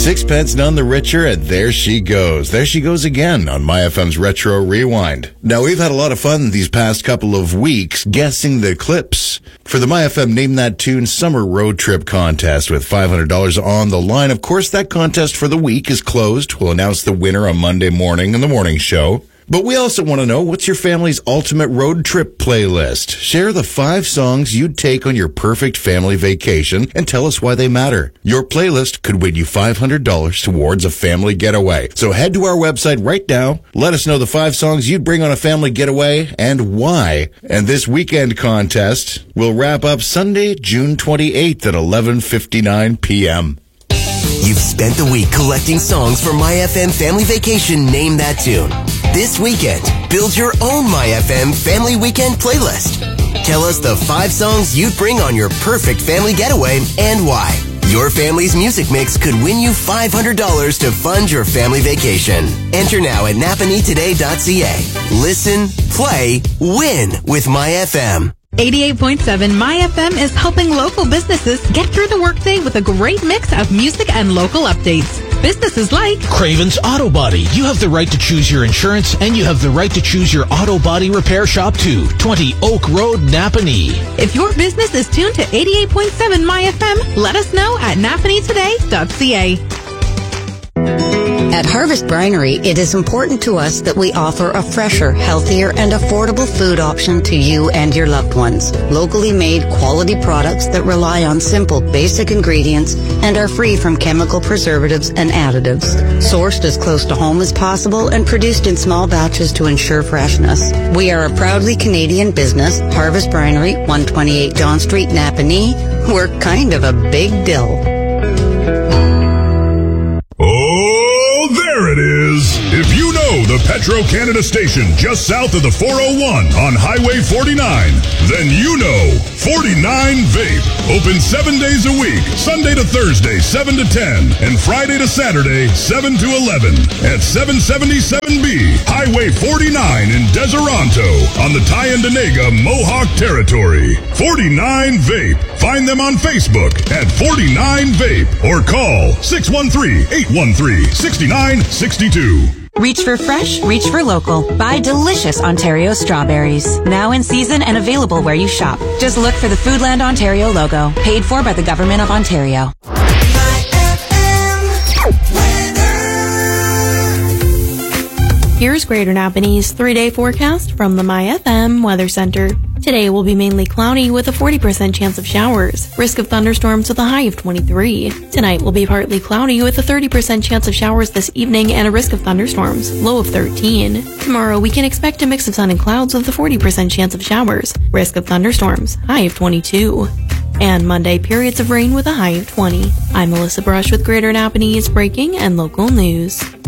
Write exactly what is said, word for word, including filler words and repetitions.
Sixpence none the richer, and there she goes. There she goes again on My F M's Retro Rewind. Now, we've had a lot of fun these past couple of weeks guessing the clips for the My F M Name That Tune Summer Road Trip Contest with five hundred dollars on the line. Of course, that contest for the week is closed. We'll announce the winner on Monday morning in the morning show. But we also want to know, what's your family's ultimate road trip playlist? Share the five songs you'd take on your perfect family vacation and tell us why they matter. Your playlist could win you five hundred dollars towards a family getaway. So head to our website right now. Let us know the five songs you'd bring on a family getaway and why. And this weekend contest will wrap up Sunday, June twenty-eighth at eleven fifty-nine p.m. You've spent the week collecting songs for My F M Family Vacation Name That Tune. This weekend, build your own My F M Family Weekend playlist. Tell us the five songs you'd bring on your perfect family getaway and why. Your family's music mix could win you five hundred dollars to fund your family vacation. Enter now at napanee today dot c a. Listen, play, win with My F M. eighty-eight point seven My F M is helping local businesses get through the workday with a great mix of music and local updates. Businesses like Craven's Auto Body. You have the right to choose your insurance, and you have the right to choose your auto body repair shop too. twenty Oak Road, Napanee. If your business is tuned to eighty-eight point seven My F M, let us know at napanee today dot c a. At Harvest Brinery, it is important to us that we offer a fresher, healthier, and affordable food option to you and your loved ones. Locally made quality products that rely on simple, basic ingredients and are free from chemical preservatives and additives. Sourced as close to home as possible and produced in small batches to ensure freshness. We are a proudly Canadian business. Harvest Brinery, one twenty-eight John Street, Napanee. We're kind of a big deal. Oh, there it is. If you know the Petro-Canada station just south of the four oh one on Highway forty-nine, then you know forty-nine Vape. Open seven days a week, Sunday to Thursday, seven to ten, and Friday to Saturday, seven to eleven, at seven seventy-seven B, Highway forty-nine in Deseronto, on the Tyendinaga Mohawk Territory. forty-nine Vape. Find them on Facebook at forty-nine Vape or call six one three, eight one three, six nine six two. Reach for fresh, reach for local. Buy delicious Ontario strawberries. Now in season and available where you shop. Just look for the Foodland Ontario logo. Paid for by the Government of Ontario. Here's Greater Napanee's three-day forecast from the My F M Weather Center. Today will be mainly cloudy with a forty percent chance of showers. Risk of thunderstorms with a high of twenty-three. Tonight will be partly cloudy with a thirty percent chance of showers this evening and a risk of thunderstorms, low of thirteen. Tomorrow we can expect a mix of sun and clouds with a forty percent chance of showers. Risk of thunderstorms, high of twenty-two. And Monday, periods of rain with a high of twenty. I'm Melissa Brush with Greater Napanee's breaking and local news.